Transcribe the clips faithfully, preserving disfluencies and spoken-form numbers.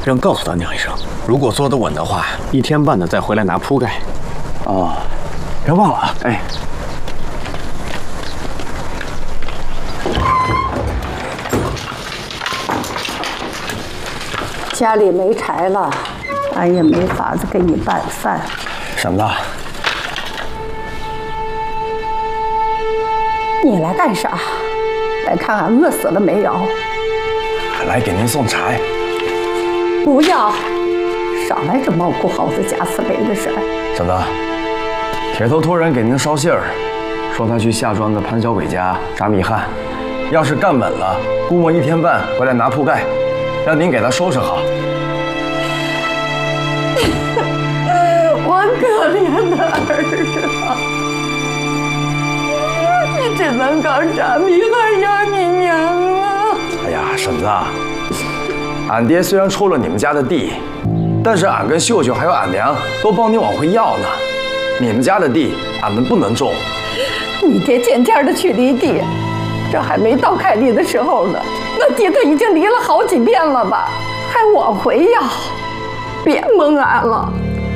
让告诉他娘一声，如果坐得稳的话，一天半的再回来拿铺盖。哦，别忘了啊！哎。 家里没柴了，俺也没法子给你拌饭。 婶子， 你来干啥？来看俺饿死了没有？ 俺来给您送柴。 不要，少来这猫哭耗子假死雷的事儿。 婶子，铁头托人给您捎信儿，说他去下庄的潘小鬼家炸米饭，要是干稳了，估摸一天半回来拿铺盖。 让您给他收拾好。 我可怜的儿啊！你只能靠炸米饭养你娘了。 哎呀，婶子，俺爹虽然抽了你们家的地，但是俺跟秀秀还有俺娘都帮你往回要呢。你们家的地，俺们不能种。 你爹渐渐的去离地，这还没到开离的时候呢。 那地都已经离了好几遍了吧，还往回要，别蒙俺了。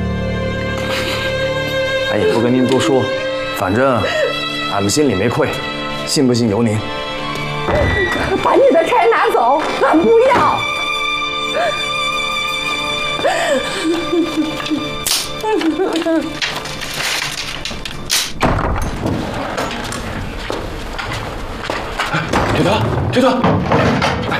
俺也不跟您多说，反正俺们心里没愧，信不信由您。 把你的柴拿走，俺不要。 铁头，铁头，来，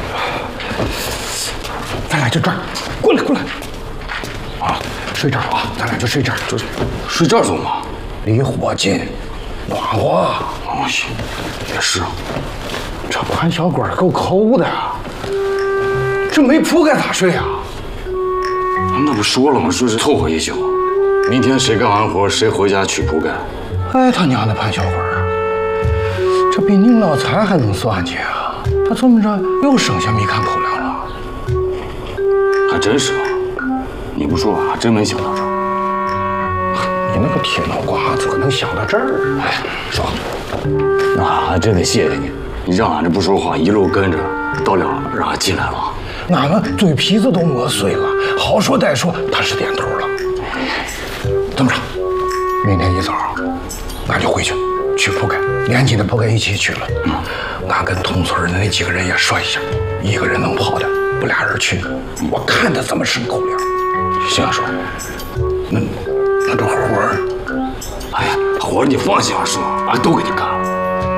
咱俩就这儿，过来，过来。啊，睡这儿啊，咱俩就睡这儿，就睡这儿走吗？离火近，暖和。哦，行，也是。这潘小鬼够抠的呀，这没铺盖咋睡啊？ 那不说了吗？说是凑合一宿，明天谁干完活谁回家取铺盖。 哎，他娘的潘小鬼啊！ 这比宁老财还能算计啊！他这么着又省下米糠口粮了， 还真是啊！你不说，还真没想到这儿。 你那个铁脑瓜子能想到这儿？哎，说， 那还真得谢谢你，你让俺这不说话，一路跟着，到了让俺进来了。 俺们嘴皮子都磨碎了，好说歹说，他是点头了。这么着，明天一早，俺就回去。 取铺盖，连你的铺盖一起取了。嗯，俺跟同村的那几个人也说一下，一个人能跑的，不俩人去，我看他怎么省口粮。 行，叔， 那那这活儿， 哎呀，活儿你放心吧，叔，俺都给你干了。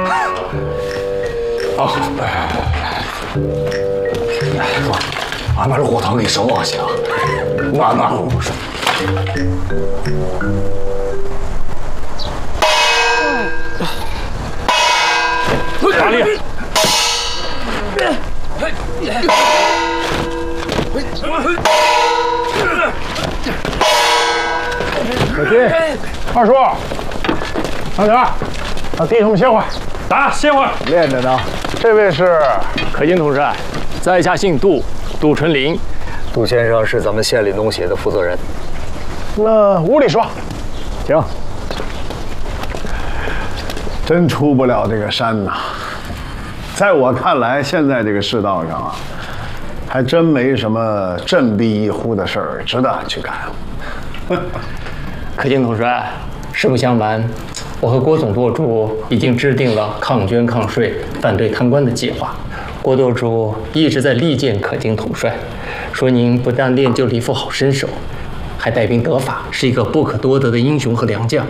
啊，哎，哎，叔，俺把这火塘给收啊，行？暖暖乎乎是。 大力！ 小金，二叔，大点，让弟兄们歇会儿。 打，歇会儿。 练着呢。这位是可金统帅，在下姓杜，杜春林。 杜先生是咱们县里农协的负责人。 那屋里说， 行。 真出不了这个山呐。 在我看来，现在这个世道上啊，还真没什么振臂一呼的事儿值得俺去干。 可敬统帅，实不相瞒，我和郭总舵主已经制定了抗捐抗税、反对贪官的计划。郭舵主一直在力荐可敬统帅，说您不但练就了一副好身手，还带兵得法，是一个不可多得的英雄和良将。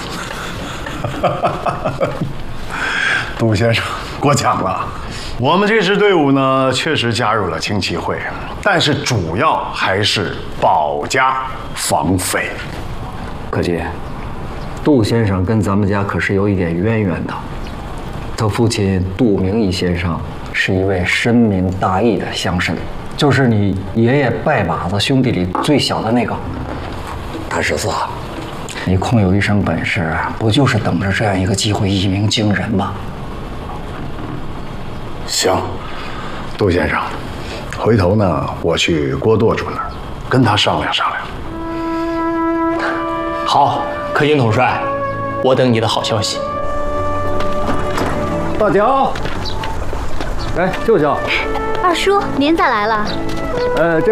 杜先生。 过奖了，我们这支队伍呢，确实加入了青旗会，但是主要还是保家防匪。 可姐，杜先生跟咱们家可是有一点渊源的。他父亲杜明义先生是一位深明大义的乡绅，就是你爷爷拜把子兄弟里最小的那个。大十四，你空有一身本事，不就是等着这样一个机会一鸣惊人吗？ 行，杜先生，回头呢，我去郭舵主那儿跟他商量商量。 好，可敬统帅，我等你的好消息。 大脚，来，舅舅， 二叔，您咋来了？ 呃，这。